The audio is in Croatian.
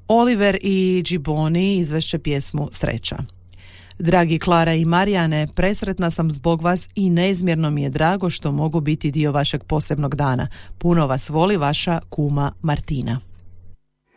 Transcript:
Oliver i Gibboni izvešće pjesmu Sreća. Dragi Klara i Marijane, presretna sam zbog vas i neizmjerno mi je drago što mogu biti dio vašeg posebnog dana. Puno vas voli vaša kuma Martina.